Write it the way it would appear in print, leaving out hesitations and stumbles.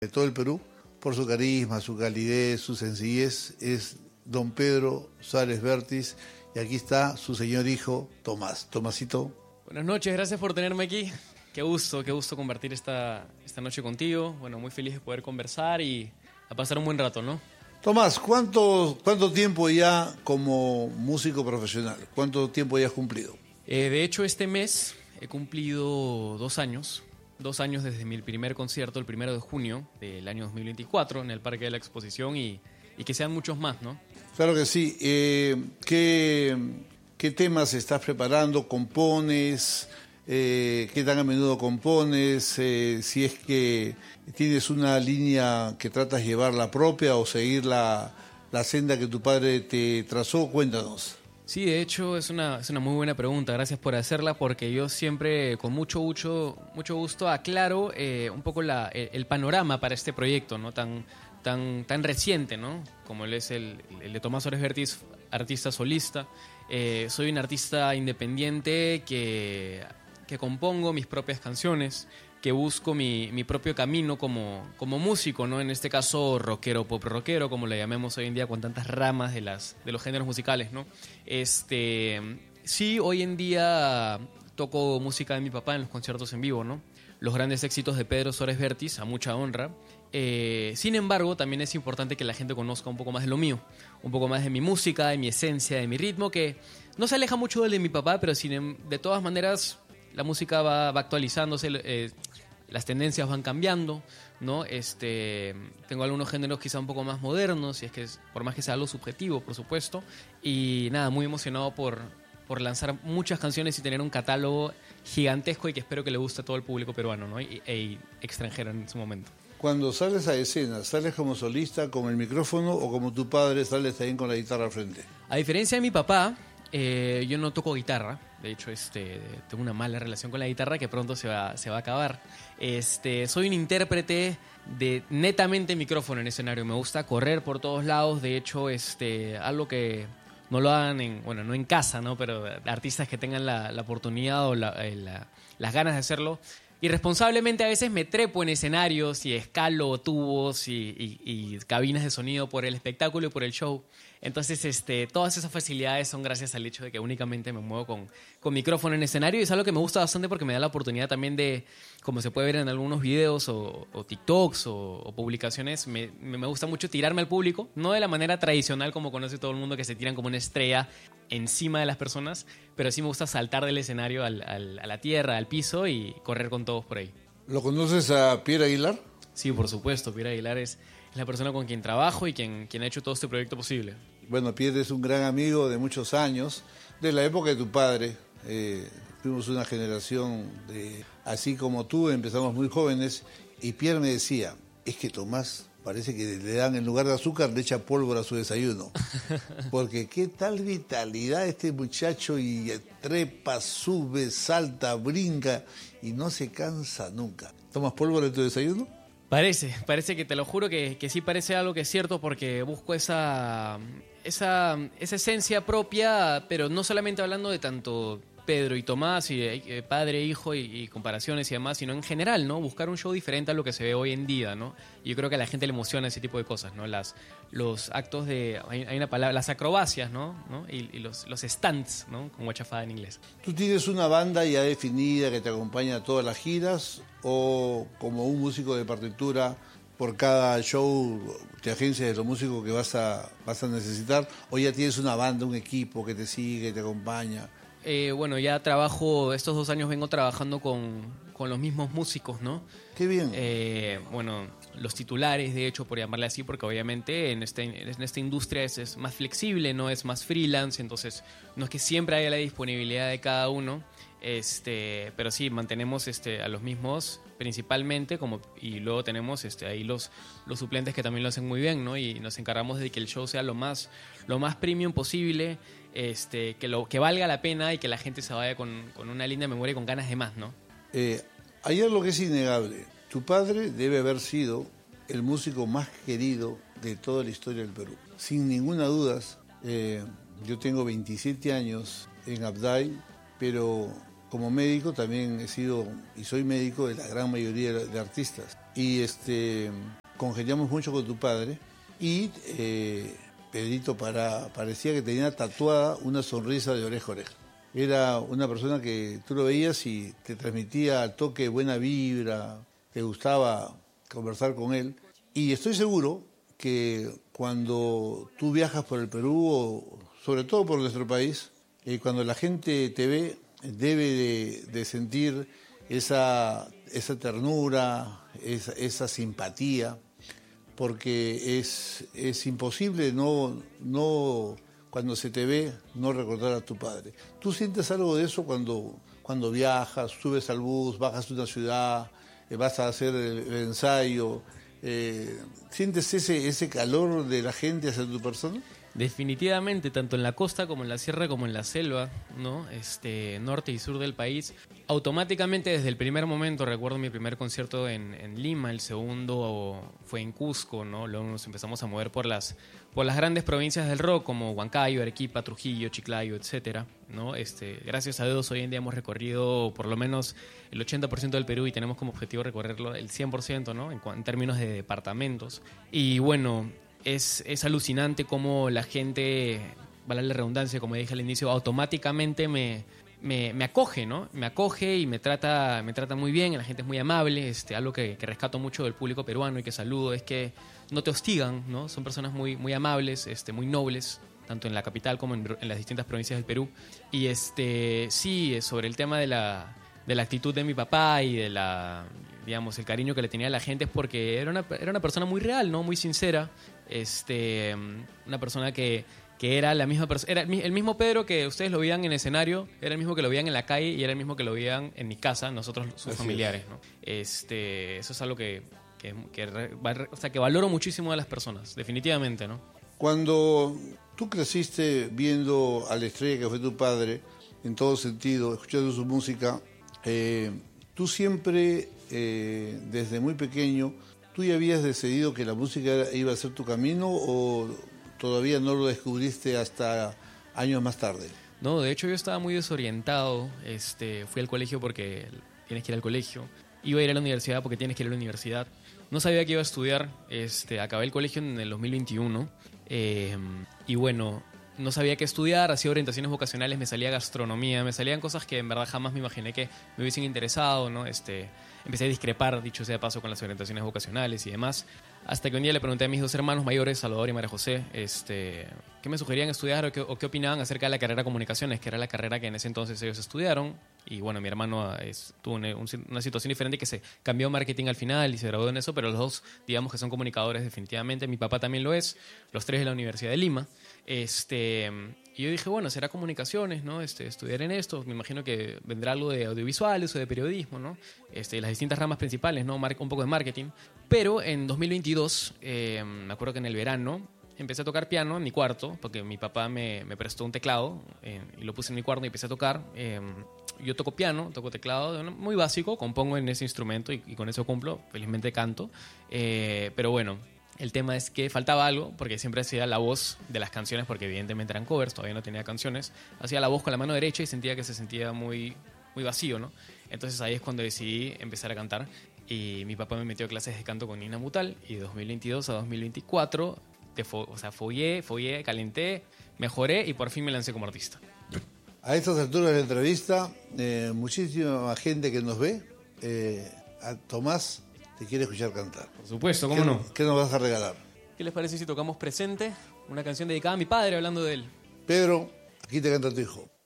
de todo el Perú, por su carisma, su calidez, su sencillez, es don Pedro Suárez Vértiz, y aquí está su señor hijo, Tomás. Tomasito. Buenas noches, gracias por tenerme aquí. Qué gusto compartir esta noche contigo. Bueno, muy feliz de poder conversar y a pasar un buen rato, ¿no? Tomás, ¿cuánto tiempo ya como músico profesional? ¿Cuánto tiempo ya has cumplido? De hecho, este mes he cumplido 2 años. 2 años desde mi primer concierto, el 1 de junio del año 2024, en el Parque de la Exposición, y que sean muchos más, ¿no? Claro que sí. ¿Qué temas estás preparando? ¿Compones? ¿Qué tan a menudo compones? Si es que tienes una línea que tratas de llevar la propia o seguir la senda que tu padre te trazó, cuéntanos. Sí, de hecho es una muy buena pregunta, gracias por hacerla, porque yo siempre con mucho gusto aclaro un poco el panorama para este proyecto, ¿no? tan reciente, ¿no? Como él es el de Tomás Suárez Vértiz, artista solista. Soy un artista independiente que compongo mis propias canciones, que busco mi propio camino como músico, ¿no? En este caso rockero, pop rockero, como le llamemos hoy en día, con tantas ramas de los géneros musicales, ¿no? Sí, hoy en día toco música de mi papá en los conciertos en vivo, ¿no? Los grandes éxitos de Pedro Suárez Vértiz, a mucha honra. Sin embargo, también es importante que la gente conozca un poco más de lo mío, un poco más de mi música, de mi esencia, de mi ritmo, que no se aleja mucho del de mi papá, pero de todas maneras la música va actualizándose, las tendencias van cambiando, ¿no? Tengo algunos géneros quizá un poco más modernos, y es que por más que sea algo subjetivo, por supuesto, y nada, muy emocionado por lanzar muchas canciones y tener un catálogo gigantesco y que espero que le guste a todo el público peruano, ¿no? e extranjero en su momento. Cuando sales a escena, ¿sales como solista, con el micrófono, o como tu padre sales también con la guitarra al frente? A diferencia de mi papá, yo no toco guitarra. De hecho, tengo una mala relación con la guitarra que pronto se va a acabar. Soy un intérprete de netamente micrófono en escenario. Me gusta correr por todos lados. De hecho, algo que no lo hagan no en casa, ¿no? Pero artistas que tengan la oportunidad o las ganas de hacerlo. Irresponsablemente a veces me trepo en escenarios y escalo tubos y cabinas de sonido por el espectáculo y por el show. Entonces, todas esas facilidades son gracias al hecho de que únicamente me muevo con micrófono en escenario, y es algo que me gusta bastante porque me da la oportunidad también de, como se puede ver en algunos videos o TikToks o publicaciones, me gusta mucho tirarme al público, no de la manera tradicional como conoce todo el mundo, que se tiran como una estrella encima de las personas, pero sí me gusta saltar del escenario a la tierra, al piso, y correr con todos por ahí. ¿Lo conoces a Pierre Aguilar? Sí, por supuesto. Pierre Aguilar es la persona con quien trabajo y quien ha hecho todo este proyecto posible. Bueno, Pierre es un gran amigo de muchos años, de la época de tu padre. Fuimos una generación así como tú, empezamos muy jóvenes, y Pierre me decía, es que Tomás parece que le dan, en lugar de azúcar, le echa pólvora a su desayuno. Porque qué tal vitalidad este muchacho, y trepa, sube, salta, brinca y no se cansa nunca. ¿Tomas pólvora en tu desayuno? Parece que, te lo juro que sí parece algo que es cierto, porque busco esa esencia propia, pero no solamente hablando de tanto Pedro y Tomás, y padre, hijo y comparaciones y demás, sino en general, ¿no? Buscar un show diferente a lo que se ve hoy en día, ¿no? Y yo creo que a la gente le emociona ese tipo de cosas, ¿no? Los actos hay una palabra, las acrobacias, ¿no? Y los stunts, ¿no? Con guachafada en inglés. ¿Tú tienes una banda ya definida que te acompaña a todas las giras, o como un músico de partitura por cada show te agencias de los músicos que vas a necesitar, o ya tienes una banda, un equipo que te sigue, te acompaña? Bueno, ya trabajo, estos 2 años vengo trabajando con los mismos músicos, ¿no? Qué bien. Bueno, los titulares, de hecho, por llamarle así, porque obviamente en esta industria es más flexible, no es más freelance, entonces no es que siempre haya la disponibilidad de cada uno, pero sí, mantenemos a los mismos principalmente, y luego tenemos ahí los suplentes que también lo hacen muy bien, ¿no? Y nos encargamos de que el show sea lo más premium posible, que valga la pena y que la gente se vaya con una linda memoria y con ganas de más, ¿no? Hay algo que es innegable. Tu padre debe haber sido el músico más querido de toda la historia del Perú. Sin ninguna duda, yo tengo 27 años en Abday, pero como médico también he sido y soy médico de la gran mayoría de artistas. Y congeniamos mucho con tu padre y Pedrito parecía que tenía tatuada una sonrisa de oreja a oreja. Era una persona que tú lo veías y te transmitía al toque buena vibra, te gustaba conversar con él. Y estoy seguro que cuando tú viajas por el Perú, o sobre todo por nuestro país, cuando la gente te ve, debe de sentir esa ternura, esa simpatía, porque es imposible no cuando se te ve no recordar a tu padre. ¿Tú sientes algo de eso cuando viajas, subes al bus, bajas de una ciudad, vas a hacer el ensayo? ¿Sientes ese calor de la gente hacia tu persona? Definitivamente, tanto en la costa como en la sierra como en la selva, ¿no? Norte y sur del país. Automáticamente desde el primer momento, recuerdo mi primer concierto en Lima, el segundo fue en Cusco, ¿no? Luego nos empezamos a mover por las grandes provincias del rock como Huancayo, Arequipa, Trujillo, Chiclayo, etcétera, ¿no? Gracias a Dios hoy en día hemos recorrido por lo menos el 80% del Perú y tenemos como objetivo recorrerlo el 100%, ¿no? En términos de departamentos. Y bueno, es alucinante cómo la gente, vale la redundancia, como dije al inicio, automáticamente me acoge, ¿no? Me acoge y me trata muy bien, la gente es muy amable. Algo que rescato mucho del público peruano y que saludo es que no te hostigan, ¿no? Son personas muy, muy amables, muy nobles, tanto en la capital como en las distintas provincias del Perú. Y sí, sobre el tema de la actitud de mi papá y de digamos, el cariño que le tenía a la gente, es porque era una persona muy real, ¿no? Muy sincera. Una persona que era la misma persona, era el mismo Pedro que ustedes lo veían en escenario, era el mismo que lo veían en la calle y era el mismo que lo veían en mi casa, nosotros sus familiares, ¿no? Eso es algo que valoro muchísimo de las personas, definitivamente, ¿no? Cuando tú creciste viendo a la estrella que fue tu padre, en todo sentido, escuchando su música, tú siempre, desde muy pequeño, ¿tú ya habías decidido que la música iba a ser tu camino o todavía no lo descubriste hasta años más tarde? No, de hecho yo estaba muy desorientado. Fui al colegio porque tienes que ir al colegio. Iba a ir a la universidad porque tienes que ir a la universidad. No sabía que iba a estudiar. Acabé el colegio en el 2021. Y bueno, no sabía qué estudiar, hacía orientaciones vocacionales, me salía gastronomía, me salían cosas que en verdad jamás me imaginé que me hubiesen interesado, ¿no? Empecé a discrepar, dicho sea de paso, con las orientaciones vocacionales y demás, hasta que un día le pregunté a mis dos hermanos mayores, Salvador y María José, qué me sugerían estudiar o qué opinaban acerca de la carrera de comunicaciones, que era la carrera que en ese entonces ellos estudiaron. Y bueno, mi hermano tuvo una situación diferente, que se cambió a marketing al final y se graduó en eso, pero los dos, digamos que son comunicadores definitivamente. Mi papá también lo es, los tres de la Universidad de Lima. Y yo dije, bueno, será comunicaciones, ¿no? Estudiar en esto, me imagino que vendrá algo de audiovisuales o de periodismo, ¿no? Las distintas ramas principales, ¿no? Un poco de marketing. Pero en 2022, me acuerdo que en el verano, empecé a tocar piano en mi cuarto, porque mi papá me prestó un teclado y lo puse en mi cuarto y empecé a tocar. Yo toco piano, toco teclado, muy básico, compongo en ese instrumento y con eso cumplo, felizmente canto. Pero bueno, el tema es que faltaba algo, porque siempre hacía la voz de las canciones, porque evidentemente eran covers, todavía no tenía canciones. Hacía la voz con la mano derecha y sentía que se sentía muy, muy vacío, ¿no? Entonces ahí es cuando decidí empezar a cantar y mi papá me metió a clases de canto con Nina Mutal y de 2022 a 2024 follé, calenté, mejoré y por fin me lancé como artista. A estas alturas de la entrevista, muchísima gente que nos ve, a Tomás te quiere escuchar cantar. Por supuesto, ¿cómo no? ¿Qué nos vas a regalar? ¿Qué les parece si tocamos Presente? Una canción dedicada a mi padre, hablando de él. Pedro, aquí te canta tu hijo.